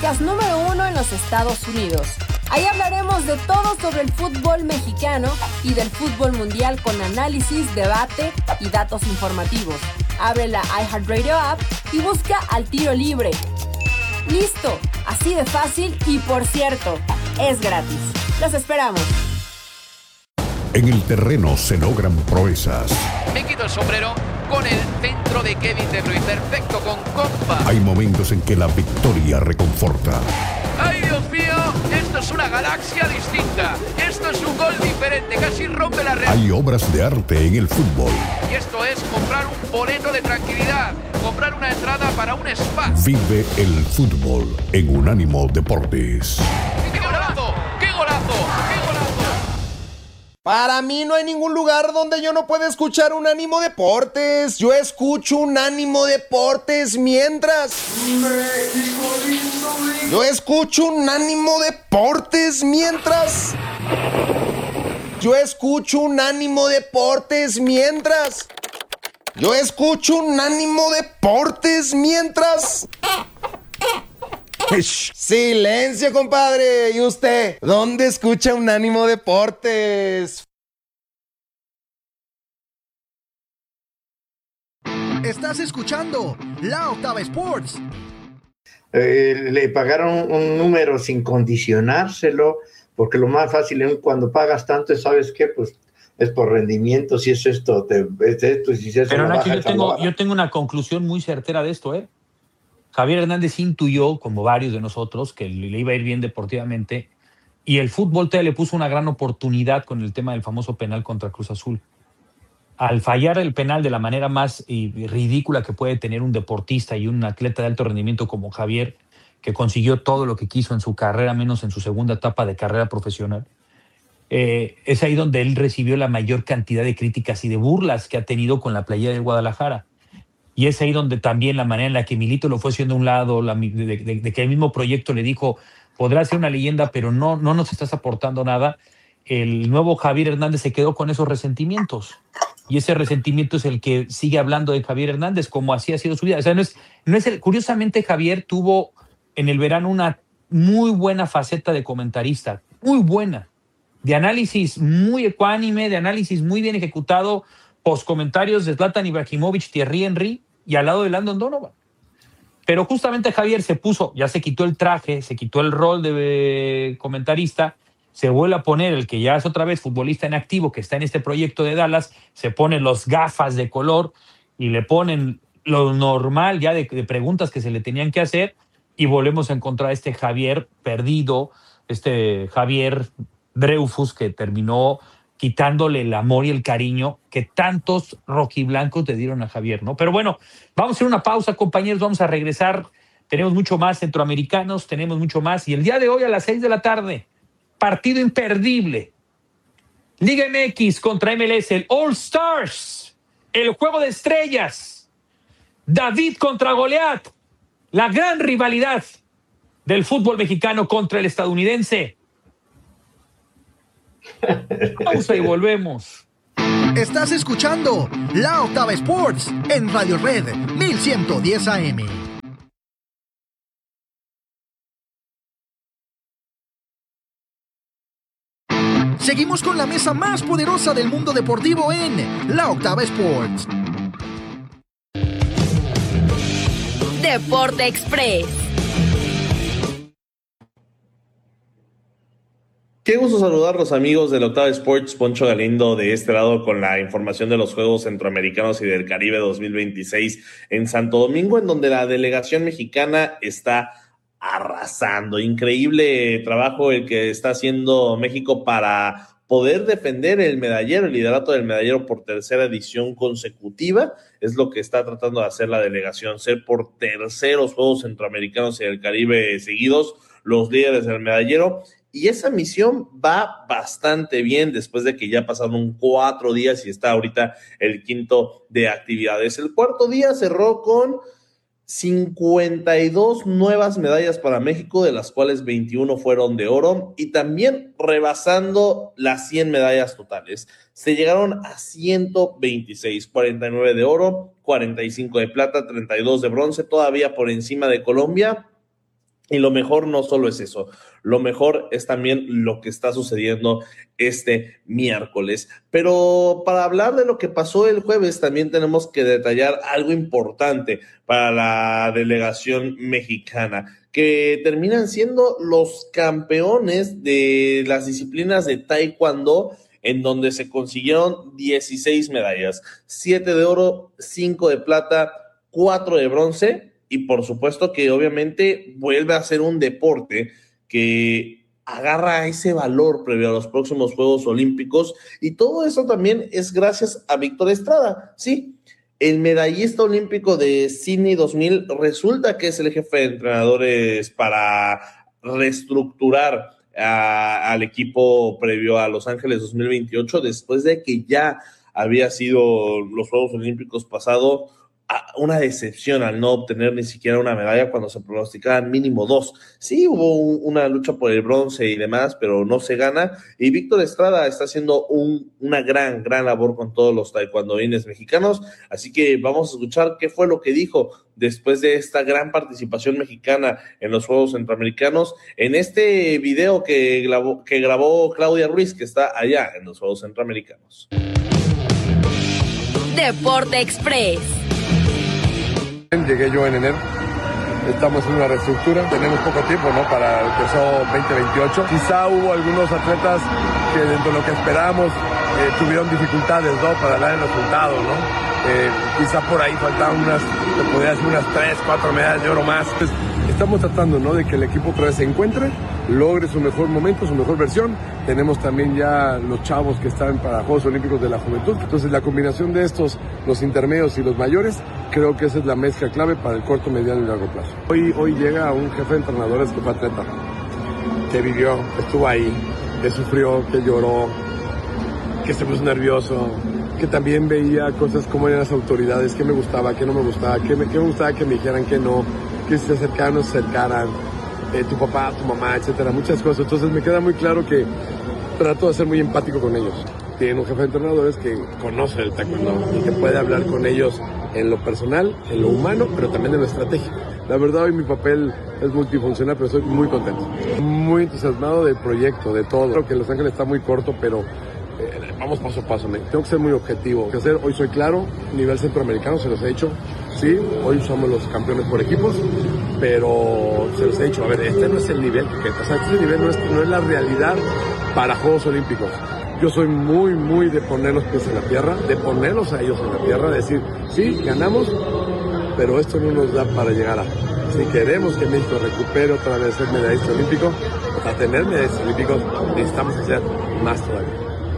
podcast número 1 en los Estados Unidos. Ahí hablaremos de todo sobre el fútbol mexicano y del fútbol mundial con análisis, debate y datos informativos. Abre la iHeartRadio app y busca Al Tiro Libre. ¡Listo! Así de fácil y, por cierto, es gratis. ¡Los esperamos! En el terreno se logran proezas. Me quito el sombrero con el centro de Kevin De Bruyne. Perfecto, con compa. Hay momentos en que la victoria reconforta. ¡Ay, Dios mío! Esto es una galaxia distinta. Esto es un gol diferente. Casi rompe la red. Hay obras de arte en el fútbol. Y esto es comprar un boleto de tranquilidad. Comprar una entrada para un spa. Vive el fútbol en Unánimo Deportes. ¡Qué golazo! ¡Qué golazo! ¡Qué golazo! Para mí no hay ningún lugar donde yo no pueda escuchar Unánimo Deportes. Yo escucho Unánimo Deportes mientras... Yo escucho Unánimo Deportes mientras... Yo escucho Unánimo Deportes mientras... Yo escucho Unánimo Deportes mientras... Silencio, compadre. ¿Y usted? ¿Dónde escucha Unánimo Deportes? Estás escuchando La Octava Sports. Le pagaron un número sin condicionárselo, porque lo más fácil es cuando pagas tanto, ¿sabes qué? Pues es por rendimiento, si es esto, es esto, si es eso. Pero Nacho, yo tengo una conclusión muy certera de esto, ¿eh? Javier Hernández intuyó, como varios de nosotros, que le iba a ir bien deportivamente, y el fútbol todavía le puso una gran oportunidad con el tema del famoso penal contra Cruz Azul. Al fallar el penal de la manera más ridícula que puede tener un deportista y un atleta de alto rendimiento como Javier, que consiguió todo lo que quiso en su carrera, menos en su segunda etapa de carrera profesional, es ahí donde él recibió la mayor cantidad de críticas y de burlas que ha tenido con la playera del Guadalajara. Y es ahí donde también la manera en la que Milito lo fue haciendo a un lado, de que el mismo proyecto le dijo, podrás ser una leyenda, pero no nos estás aportando nada. El nuevo Javier Hernández se quedó con esos resentimientos. Y ese resentimiento es el que sigue hablando de Javier Hernández, como así ha sido su vida. O sea, curiosamente, Javier tuvo en el verano una muy buena faceta de comentarista, muy buena, de análisis muy ecuánime, de análisis muy bien ejecutado, postcomentarios de Zlatan Ibrahimovic, Thierry Henry y al lado de Landon Donovan. Pero justamente Javier se puso, ya se quitó el traje, se quitó el rol de comentarista, se vuelve a poner el que ya es otra vez futbolista en activo, que está en este proyecto de Dallas, se pone los gafas de color y le ponen lo normal ya de preguntas que se le tenían que hacer y volvemos a encontrar a este Javier perdido, este Javier Dreyfus que terminó quitándole el amor y el cariño que tantos rojiblancos le dieron a Javier, ¿no? Pero bueno, vamos a hacer una pausa, compañeros, vamos a regresar. Tenemos mucho más centroamericanos, tenemos mucho más. Y el día de hoy a las 6 de la tarde, partido imperdible. Liga MX contra MLS, el All Stars, el juego de estrellas. David contra Goliat, la gran rivalidad del fútbol mexicano contra el estadounidense. Pausa y volvemos. Estás escuchando La Octava Sports en Radio Red 1110 AM. Seguimos con la mesa más poderosa del mundo deportivo en La Octava Sports. Deporte Express. Qué gusto saludarlos, amigos de la Octava Sports. Poncho Galindo de este lado con la información de los Juegos Centroamericanos y del Caribe 2026 en Santo Domingo, en donde la delegación mexicana está arrasando. Increíble trabajo el que está haciendo México para poder defender el medallero, el liderato del medallero por tercera edición consecutiva. Es lo que está tratando de hacer la delegación, ser por terceros Juegos Centroamericanos y del Caribe seguidos los líderes del medallero. Y esa misión va bastante bien después de que ya pasaron 4 días y está ahorita el quinto de actividades. El cuarto día cerró con 52 nuevas medallas para México, de las cuales 21 fueron de oro y también rebasando las 100 medallas totales. Se llegaron a 126, 49 de oro, 45 de plata, 32 de bronce, todavía por encima de Colombia. Y lo mejor no solo es eso, lo mejor es también lo que está sucediendo este miércoles. Pero para hablar de lo que pasó el jueves, también tenemos que detallar algo importante para la delegación mexicana, que terminan siendo los campeones de las disciplinas de taekwondo, en donde se consiguieron 16 medallas, 7 de oro, 5 de plata, 4 de bronce. Y por supuesto que obviamente vuelve a ser un deporte que agarra ese valor previo a los próximos Juegos Olímpicos, y todo eso también es gracias a Víctor Estrada, sí, el medallista olímpico de Sydney 2000, resulta que es el jefe de entrenadores para reestructurar al equipo previo a Los Ángeles 2028, después de que ya había sido los Juegos Olímpicos pasados una decepción al no obtener ni siquiera una medalla cuando se pronosticaban mínimo 2. Sí, hubo una lucha por el bronce y demás, pero no se gana, y Víctor Estrada está haciendo una gran labor con todos los taekwondoines mexicanos, así que vamos a escuchar qué fue lo que dijo después de esta gran participación mexicana en los Juegos Centroamericanos, en este video que grabó Claudia Ruiz, que está allá en los Juegos Centroamericanos. Deporte Express. Llegué yo en enero, estamos en una reestructura, tenemos poco tiempo, ¿no?, para el PESO 2028. Quizá hubo algunos atletas que dentro de lo que esperábamos tuvieron dificultades, ¿no?, para dar el resultado, ¿no? Quizá por ahí faltaban se podría decir unas 3, 4 medallas de oro más. Entonces, estamos tratando, ¿no?, de que el equipo otra vez se encuentre, logre su mejor momento, su mejor versión. Tenemos también ya los chavos que están para Juegos Olímpicos de la Juventud. Entonces, la combinación de estos, los intermedios y los mayores, creo que esa es la mezcla clave para el corto, mediano y largo plazo. Hoy llega un jefe de entrenadores que fue atleta, que vivió, que estuvo ahí, que sufrió, que lloró, que se puso nervioso, que también veía cosas como eran las autoridades, qué me gustaba, qué no me gustaba, qué me gustaba que me dijeran que no, que se acercaran o se acercaran, tu papá, tu mamá, etcétera, muchas cosas. Entonces me queda muy claro que trato de ser muy empático con ellos. Tienen un jefe de entrenadores que conoce el taekwondo y que puede hablar con ellos en lo personal, en lo humano, pero también en lo estratégico. La verdad, hoy mi papel es multifuncional, pero estoy muy contento, muy entusiasmado del proyecto, de todo. Creo que Los Ángeles está muy corto, pero vamos paso a paso. Tengo que ser muy objetivo. Hoy soy claro, nivel centroamericano, se los he dicho. Sí, hoy somos los campeones por equipos, pero se los he dicho, a ver, este no es el nivel, este nivel no es la realidad para Juegos Olímpicos. Yo soy muy de poner los pies en la tierra, de ponerlos a ellos en la tierra, de decir, sí, ganamos, pero esto no nos da para llegar a... Si queremos que México recupere otra vez el medallista olímpico, para tener medallistas olímpicos, necesitamos hacer más todavía.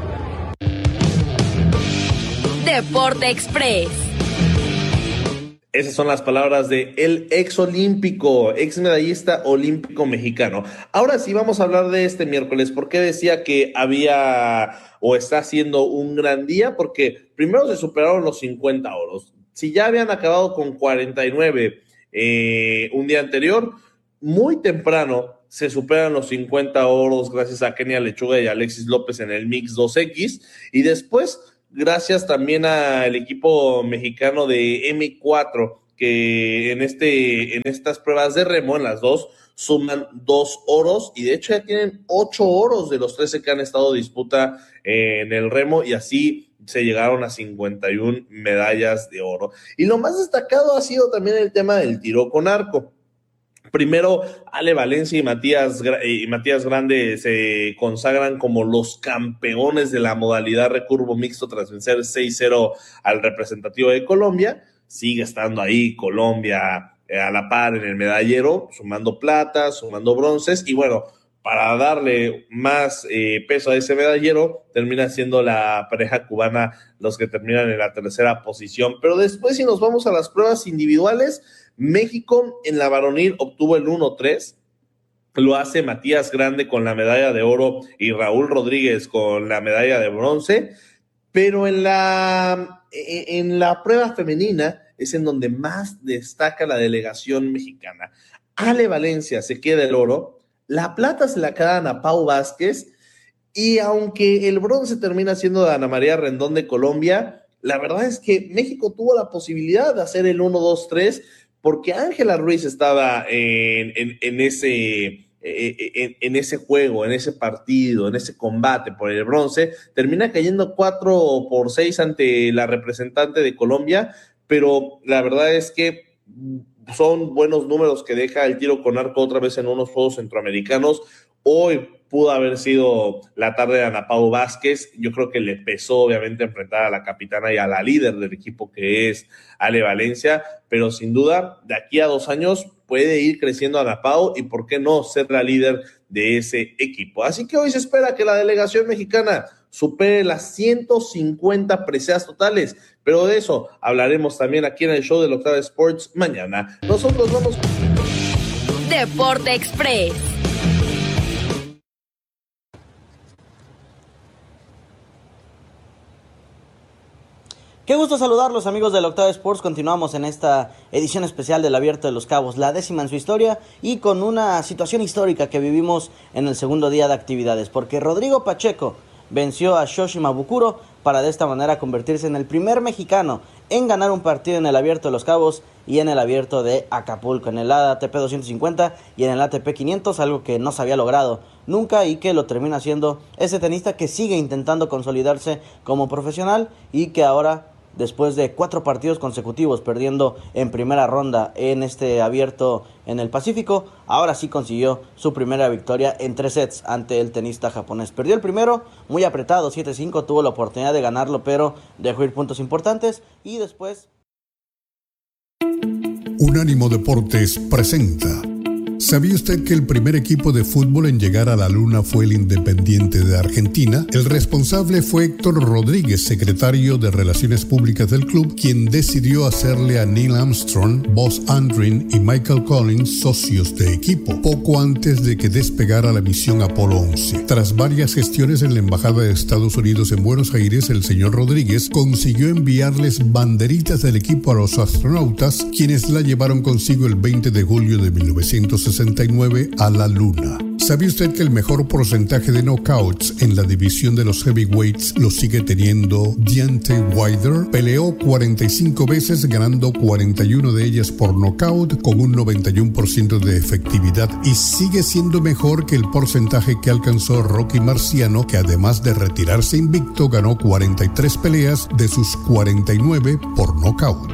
Deporte Express. Esas son las palabras de el ex medallista olímpico mexicano. Ahora sí vamos a hablar de este miércoles. ¿Por qué decía que había o está haciendo un gran día? Porque primero se superaron los 50 oros. Si ya habían acabado con 49 un día anterior, muy temprano se superan los 50 oros gracias a Kenia Lechuga y Alexis López en el Mix 2X, y después gracias también al equipo mexicano de M4, que en estas pruebas de remo, en las dos, suman 2 oros, y de hecho ya tienen 8 oros de los 13 que han estado en disputa en el remo, y así se llegaron a 51 medallas de oro. Y lo más destacado ha sido también el tema del tiro con arco. Primero, Ale Valencia y Matías Grande se consagran como los campeones de la modalidad recurvo mixto tras vencer 6-0 al representativo de Colombia. Sigue estando ahí Colombia a la par en el medallero, sumando platas, sumando bronces, y bueno, para darle más peso a ese medallero, termina siendo la pareja cubana los que terminan en la tercera posición. Pero después, si nos vamos a las pruebas individuales, México en la varonil obtuvo el 1-3, lo hace Matías Grande con la medalla de oro y Raúl Rodríguez con la medalla de bronce, pero en la prueba femenina es en donde más destaca la delegación mexicana. Ale Valencia se queda el oro, la plata se la quedan a Pau Vázquez, y aunque el bronce termina siendo de Ana María Rendón de Colombia, la verdad es que México tuvo la posibilidad de hacer el 1-2-3, porque Ángela Ruiz estaba en ese juego, en ese partido, en ese combate por el bronce, termina cayendo 4-6 ante la representante de Colombia, pero la verdad es que son buenos números que deja el tiro con arco otra vez en unos Juegos Centroamericanos. Hoy pudo haber sido la tarde de Ana Pau Vázquez. Yo creo que le pesó obviamente enfrentar a la capitana y a la líder del equipo, que es Ale Valencia, pero sin duda de aquí a 2 años puede ir creciendo Ana Pau y por qué no ser la líder de ese equipo. Así que hoy se espera que la delegación mexicana supere las 150 preseas totales, pero de eso hablaremos también aquí en el show de la Octava Sports mañana. Nosotros vamos Deporte Express. Qué gusto saludarlos, amigos de la Octava Sports. Continuamos en esta edición especial del Abierto de los Cabos, la 10ª en su historia, y con una situación histórica que vivimos en el segundo día de actividades, porque Rodrigo Pacheco venció a Shoshi Mabukuro para de esta manera convertirse en el primer mexicano en ganar un partido en el Abierto de los Cabos y en el Abierto de Acapulco, en el ATP 250 y en el ATP 500, algo que no se había logrado nunca y que lo termina haciendo ese tenista que sigue intentando consolidarse como profesional y que ahora, después de 4 partidos consecutivos perdiendo en primera ronda en este Abierto en el Pacífico, ahora sí consiguió su primera victoria en 3 sets ante el tenista japonés. Perdió el primero, muy apretado, 7-5, tuvo la oportunidad de ganarlo, pero dejó ir puntos importantes y después... Unánimo Deportes presenta. ¿Sabía usted que el primer equipo de fútbol en llegar a la Luna fue el Independiente de Argentina? El responsable fue Héctor Rodríguez, secretario de Relaciones Públicas del club, quien decidió hacerle a Neil Armstrong, Buzz Aldrin y Michael Collins socios de equipo, poco antes de que despegara la misión Apolo 11. Tras varias gestiones en la Embajada de Estados Unidos en Buenos Aires, el señor Rodríguez consiguió enviarles banderitas del equipo a los astronautas, quienes la llevaron consigo el 20 de julio de 1969 a la Luna. ¿Sabe usted que el mejor porcentaje de knockouts en la división de los heavyweights lo sigue teniendo Deontay Wilder? Peleó 45 veces, ganando 41 de ellas por knockout con un 91% de efectividad, y sigue siendo mejor que el porcentaje que alcanzó Rocky Marciano, que además de retirarse invicto, ganó 43 peleas de sus 49 por knockout.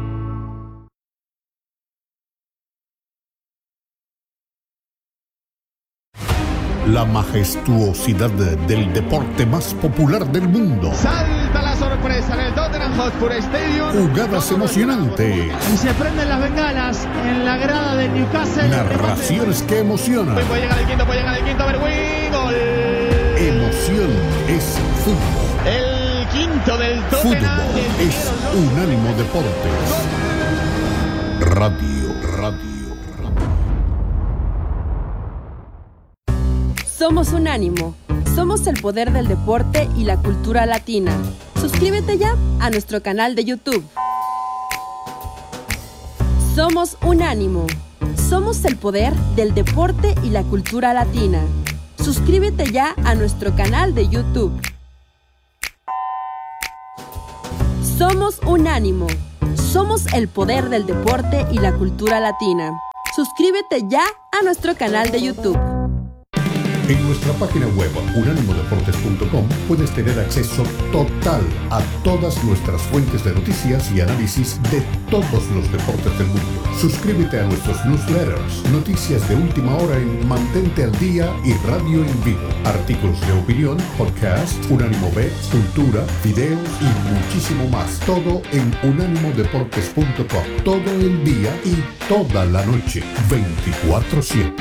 La majestuosidad del deporte más popular del mundo. Salta la sorpresa en el Tottenham Hotspur Stadium. Jugadas emocionantes. Y se prenden las bengalas en la grada del Newcastle. Narraciones que emocionan. Puede llegar el quinto, Berwin. Gol. Emoción es fútbol. El quinto del Tottenham. Fútbol es Unánimo Deportes. Radio. Somos Unánimo. Somos el poder del deporte y la cultura latina. Suscríbete ya a nuestro canal de YouTube. Somos Unánimo. Somos el poder del deporte y la cultura latina. Suscríbete ya a nuestro canal de YouTube. Somos Unánimo. Somos el poder del deporte y la cultura latina. Suscríbete ya a nuestro canal de YouTube. En nuestra página web unánimodeportes.com puedes tener acceso total a todas nuestras fuentes de noticias y análisis de todos los deportes del mundo. Suscríbete a nuestros newsletters, noticias de última hora en Mantente al Día y Radio en Vivo, artículos de opinión, podcast, Unánimo Bets, cultura, videos y muchísimo más. Todo en unánimodeportes.com. Todo el día y toda la noche, 24/7.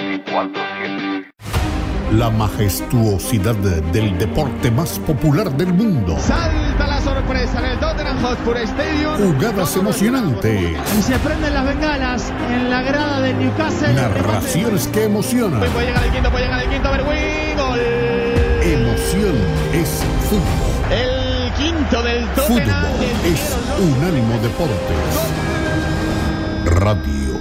La majestuosidad del deporte más popular del mundo. Salta la sorpresa en el Tottenham Hotspur Stadium. Jugadas emocionantes. Y se prenden las bengalas en la grada del Newcastle. Narraciones que emocionan. Puede llegar el quinto, Berwin. Gol. Emoción es fútbol. El quinto del Tottenham. Fútbol es Unánimo Deportes. Radio.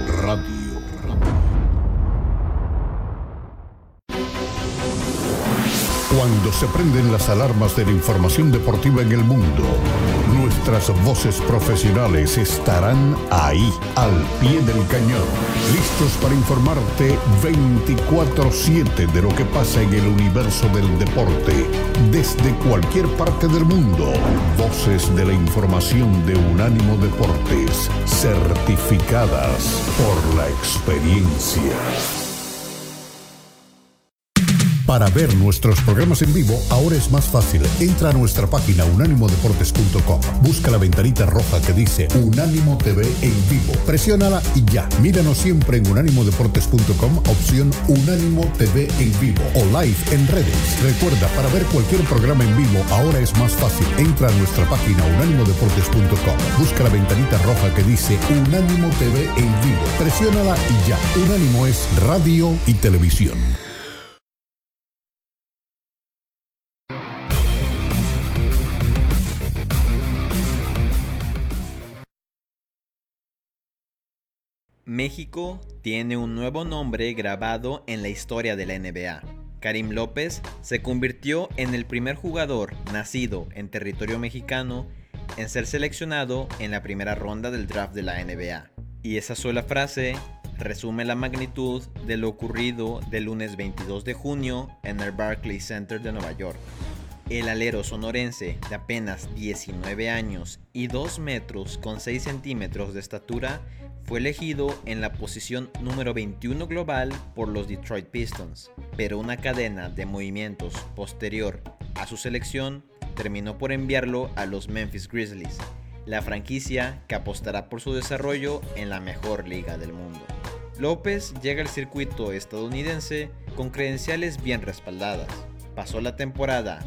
Cuando se prenden las alarmas de la información deportiva en el mundo, nuestras voces profesionales estarán ahí, al pie del cañón, listos para informarte 24/7 de lo que pasa en el universo del deporte, desde cualquier parte del mundo. Voces de la información de Unánimo Deportes, certificadas por la experiencia. Para ver nuestros programas en vivo, ahora es más fácil. Entra a nuestra página unánimodeportes.com. Busca la ventanita roja que dice Unánimo TV en vivo. Presiónala y ya. Míranos siempre en unánimodeportes.com, opción Unánimo TV en vivo o live en redes. Recuerda, para ver cualquier programa en vivo, ahora es más fácil. Entra a nuestra página unánimodeportes.com. Busca la ventanita roja que dice Unánimo TV en vivo. Presiónala y ya. Unánimo es radio y televisión. México tiene un nuevo nombre grabado en la historia de la NBA. Karim López se convirtió en el primer jugador nacido en territorio mexicano en ser seleccionado en la primera ronda del draft de la NBA. Y esa sola frase resume la magnitud de lo ocurrido del lunes 22 de junio en el Barclays Center de Nueva York. El alero sonorense de apenas 19 años y 2 metros con 6 centímetros de estatura fue elegido en la posición número 21 global por los Detroit Pistons, pero una cadena de movimientos posterior a su selección terminó por enviarlo a los Memphis Grizzlies, la franquicia que apostará por su desarrollo en la mejor liga del mundo. López llega al circuito estadounidense con credenciales bien respaldadas. Pasó la temporada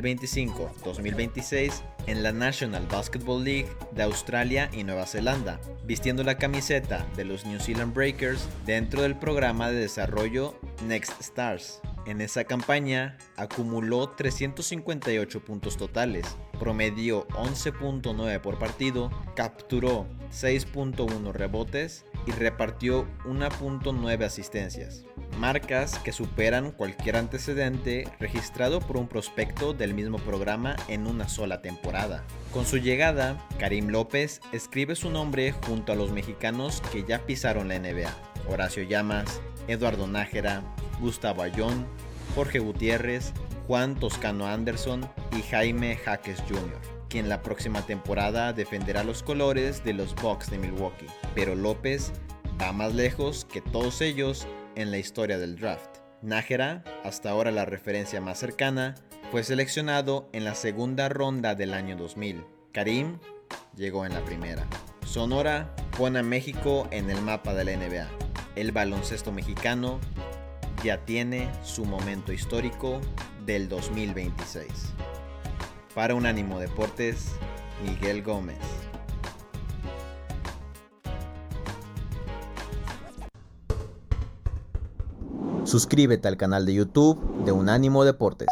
2025-2026 en la National Basketball League de Australia y Nueva Zelanda, vistiendo la camiseta de los New Zealand Breakers dentro del programa de desarrollo Next Stars. En esa campaña acumuló 358 puntos totales, promedió 11.9 por partido, capturó 6.1 rebotes y repartió 1.9 asistencias. Marcas que superan cualquier antecedente registrado por un prospecto del mismo programa en una sola temporada. Con su llegada, Karim López escribe su nombre junto a los mexicanos que ya pisaron la NBA: Horacio Llamas, Eduardo Nájera, Gustavo Ayón, Jorge Gutiérrez, Juan Toscano Anderson y Jaime Jaques Jr., quien la próxima temporada defenderá los colores de los Bucks de Milwaukee. Pero López va más lejos que todos ellos en la historia del draft. Nájera, hasta ahora la referencia más cercana, fue seleccionado en la segunda ronda del año 2000. Karim llegó en la primera. Sonora pone a México en el mapa de la NBA. El baloncesto mexicano ya tiene su momento histórico del 2026. Para Unánimo Deportes, Miguel Gómez. Suscríbete al canal de YouTube de Unánimo Deportes.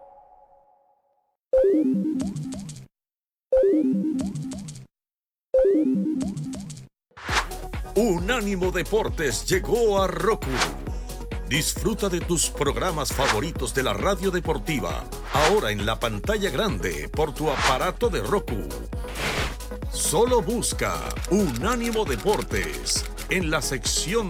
Unánimo Deportes llegó a Roku. Disfruta de tus programas favoritos de la radio deportiva, ahora en la pantalla grande por tu aparato de Roku. Solo busca Unánimo Deportes en la sección